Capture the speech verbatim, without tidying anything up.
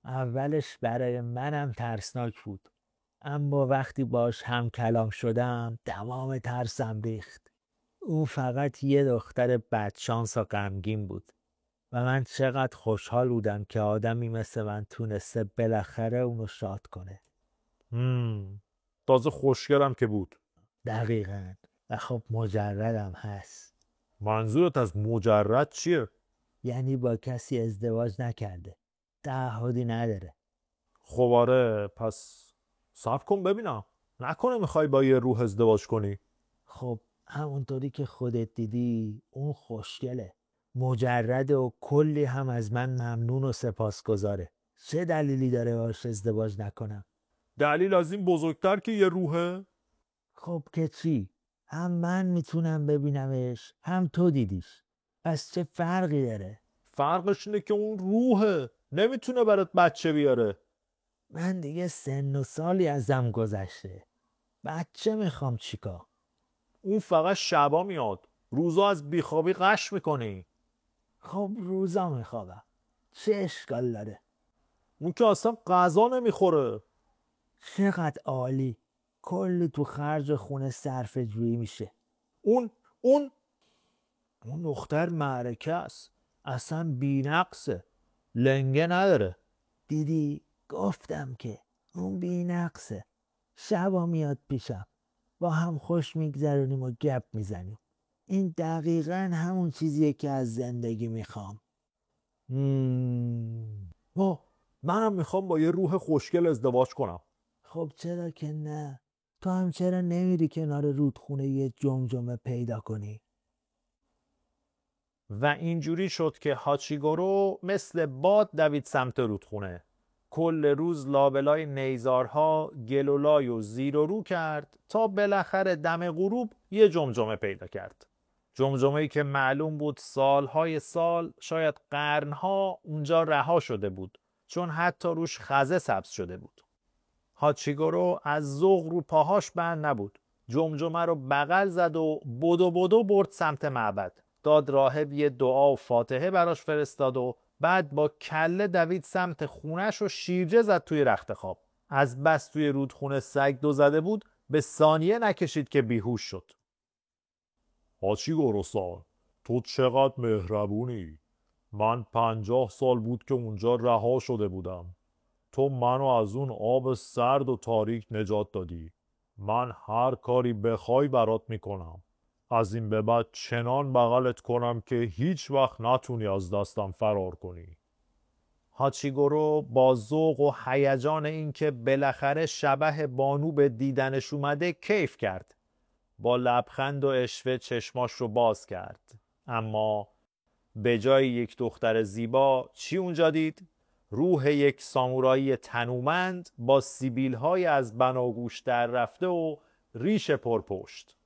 اولش برای منم ترسناک بود، اما وقتی باش هم کلام شدم تمام ترسم ریخت. اون فقط یه دختر بدشانس و غمگین بود و من چقدر خوشحال بودم که آدمی مثل من تونسته بالاخره اونو شاد کنه. هم. تازه خوشگلم که بود. دقیقاً. و خب مجردم هست. منظورت از مجرد چیه؟ یعنی با کسی ازدواج نکرده، تعهدی نداره. خب آره، پس صبر کن ببینم. نکنه میخوای با یه روح ازدواج کنی؟ خب همونطوری که خودت دیدی اون خوشگله، مجرده و کلی هم از من ممنون و سپاسگزاره. چه دلیلی داره باش ازدواج نکنم؟ دلیل از این بزرگتر که یه روحه؟ خب که چی؟ هم من میتونم ببینمش هم تو دیدیش، پس چه فرقی داره؟ فرقش اینه که اون روحه، نمیتونه برات بچه بیاره. من دیگه سن و سالی ازم گذشته، بچه میخوام چیکار؟ اون فقط شبا میاد، روزا از بیخوابی قش میکنی. خب روزا میخوابم، چه اشکال داره؟ اون که اصلا غذا نمیخوره. چقدر عالی، کلی تو خرج خونه صرف جویی میشه. اون اون اون دختر معرکه است، اصلا بی‌نقصه، لنگه نداره. دیدی؟ گفتم که اون بی‌نقصه. شبا میاد پیشم، با هم خوش میگذرونیم و گپ میزنیم. این دقیقا همون چیزیه که از زندگی میخوام. مم. آه، منم میخوام با یه روح خوشگل ازدواج کنم. خب چرا که نه؟ تو هم چرا نمیری کنار رودخونه یه جمجمه پیدا کنی؟ و اینجوری شد که هاچیگورو مثل باد دوید سمت رودخونه. کل روز لابلای نیزارها گلولای و زیر و رو کرد تا بالاخره دم غروب یه جمجمه پیدا کرد. جمجمه‌ای که معلوم بود سالهای سال، شاید قرنها اونجا رها شده بود، چون حتی روش خزه سبز شده بود. هاچیگورو از ذوق رو پاهاش بند نبود. جمجمه رو بغل زد و بدو بدو برد سمت معبد. داد راهب یه دعا و فاتحه براش فرستاد و بعد با کله دوید سمت خونش و شیرجه زد توی رخت خواب. از بس توی رودخونه سگ دو زده بود، به ثانیه نکشید که بیهوش شد. هاچیگورو سان، تو چقدر مهربونی. من پنجاه سال بود که اونجا رها شده بودم. تو منو از اون آب سرد و تاریک نجات دادی. من هر کاری بخوای برات میکنم. از این به بعد چنان بغلت کنم که هیچ وقت نتونی از دستم فرار کنی. هاچیگورو با ذوق و هیجان اینکه بالاخره شبح بانو به دیدنش اومده کیف کرد. با لبخند و اشوه چشماش رو باز کرد. اما به جای یک دختر زیبا چی اونجا دید؟ روح یک سامورایی تنومند با سیبیل‌های از بناگوش در رفته و ریش پرپشت.